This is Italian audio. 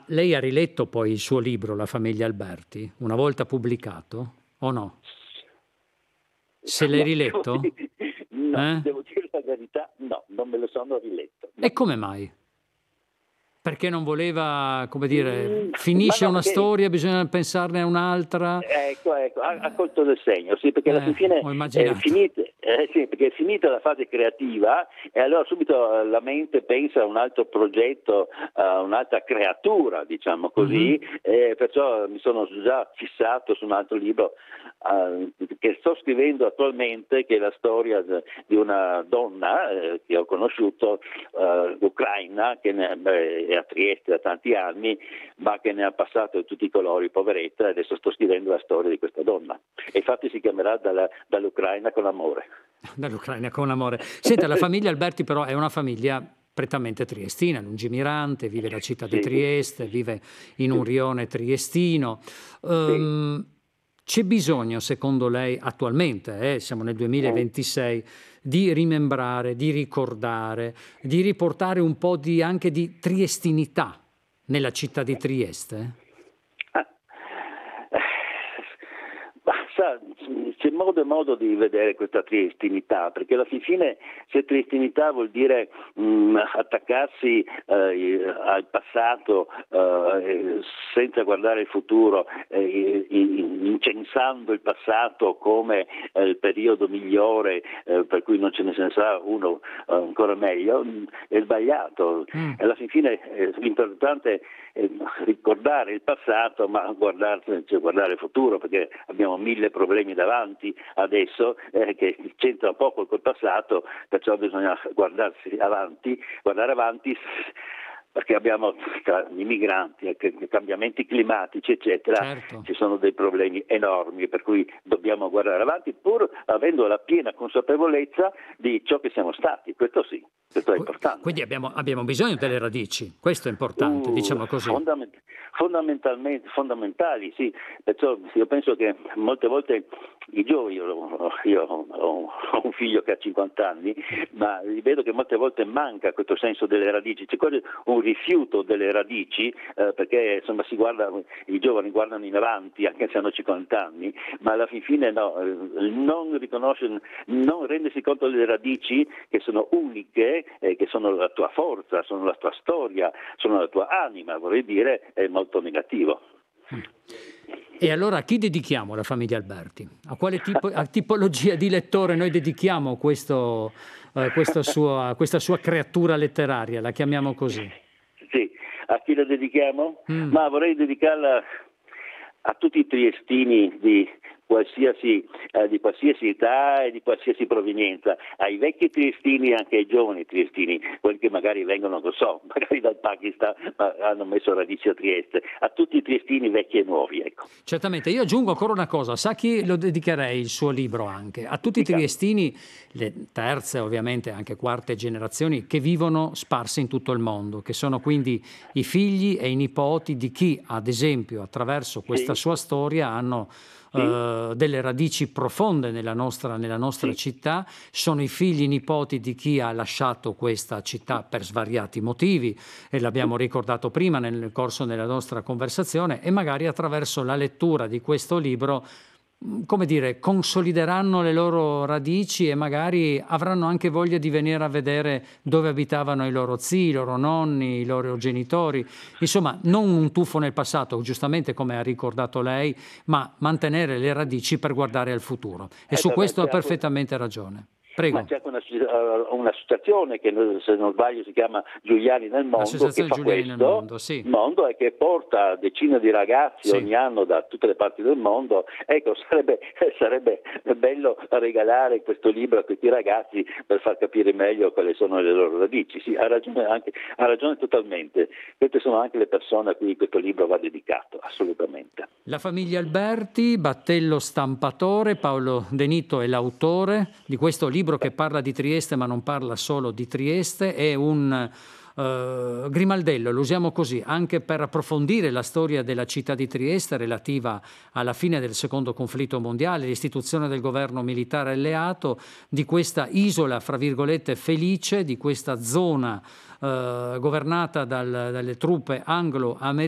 lei ha riletto poi il suo libro, La famiglia Alberti, una volta pubblicato, o no? Se l'hai No, riletto? Eh? devo dire la verità, no, non me lo sono riletto. E No. come mai? Perché non voleva, come dire, Ma finisce no, una perché storia, bisogna pensarne a un'altra. ecco, ha colto nel segno, sì, perché alla fin fine Ho immaginato. sì, perché è finita la fase creativa e allora subito la mente pensa a un altro progetto, a un'altra creatura, diciamo così, e perciò mi sono già fissato su un altro libro che sto scrivendo attualmente, che è la storia di una donna che ho conosciuto, ucraina, che è a Trieste da tanti anni, ma che ne ha passato di tutti i colori, poveretta, e adesso sto scrivendo la storia di questa donna. E infatti si chiamerà Dall'Ucraina con amore. Dall'Ucraina con amore. Senta, la famiglia Alberti però è una famiglia prettamente triestina, lungimirante, vive la città di Sì, Trieste, vive in un sì, rione triestino. sì. C'è bisogno, secondo lei, attualmente, siamo nel 2026, di rimembrare, di ricordare, di riportare un po' anche di triestinità nella città di Trieste? Ah, ma sa, c'è modo e modo di vedere questa triestinità, perché alla fine se triestinità vuol dire attaccarsi al passato senza guardare il futuro, incensando il passato come il periodo migliore per cui non ce ne sarà uno ancora meglio, è sbagliato. Alla fine l'importante è ricordare il passato, ma guardare il futuro, perché abbiamo 1000 problemi davanti adesso che c'entrano poco col passato, perciò bisogna guardare avanti, perché abbiamo tra i migranti, cambiamenti climatici, eccetera, Certo. ci sono dei problemi enormi, per cui dobbiamo guardare avanti, pur avendo la piena consapevolezza di ciò che siamo stati. Questo sì, questo è importante. Quindi abbiamo bisogno delle radici, questo è importante, diciamo così. Fondamentali, sì. Perciò io penso che molte volte i giovani, io ho un figlio che ha 50 anni, ma vedo che molte volte manca questo senso delle radici, c'è quasi un rifiuto delle radici, perché insomma i giovani guardano in avanti anche se hanno 50 anni, ma alla fine no, non rendersi conto delle radici che sono uniche, che sono la tua forza, sono la tua storia, sono la tua anima, vorrei dire, è molto negativo. E allora a chi dedichiamo la famiglia Alberti? A quale tipologia di lettore noi dedichiamo questa sua creatura letteraria, la chiamiamo così? Sì, a chi la dedichiamo? Ma vorrei dedicarla a tutti i triestini di qualsiasi età e di qualsiasi provenienza, ai vecchi triestini e anche ai giovani triestini, quelli che magari vengono, non so, magari dal Pakistan, ma hanno messo radici a Trieste, a tutti i triestini vecchi e nuovi, ecco. Certamente, io aggiungo ancora una cosa, sa chi lo dedicherei il suo libro anche? A tutti i Dica. triestini, le terze ovviamente anche quarte generazioni, che vivono sparse in tutto il mondo, che sono quindi i figli e i nipoti di chi, ad esempio, attraverso questa Sì, sua storia hanno delle radici profonde nella nostra sì. città, sono i figli e i nipoti di chi ha lasciato questa città per svariati motivi, e l'abbiamo ricordato prima nel corso della nostra conversazione, e magari attraverso la lettura di questo libro, come dire, consolideranno le loro radici e magari avranno anche voglia di venire a vedere dove abitavano i loro zii, i loro nonni, i loro genitori. Insomma, non un tuffo nel passato, giustamente come ha ricordato lei, ma mantenere le radici per guardare al futuro. E su questo ha perfettamente ragione. Ma Prego. c'è un'associazione che, se non sbaglio, si chiama Giuliani nel Mondo, che L'Associazione fa Giuliani nel questo Mondo, sì. mondo e che porta decine di ragazzi Sì. ogni anno da tutte le parti del mondo. Ecco, sarebbe bello regalare questo libro a questi ragazzi per far capire meglio quali sono le loro radici. Sì, ha ragione totalmente. Queste sono anche le persone a cui questo libro va dedicato, assolutamente. La famiglia Alberti, Battello Stampatore, Paolo De Nitto è l'autore di questo libro che parla di Trieste ma non parla solo di Trieste, è un grimaldello, lo usiamo così, anche per approfondire la storia della città di Trieste relativa alla fine del secondo conflitto mondiale, l'istituzione del governo militare alleato, di questa isola, fra virgolette, felice, di questa zona governata dalle truppe anglo-americane,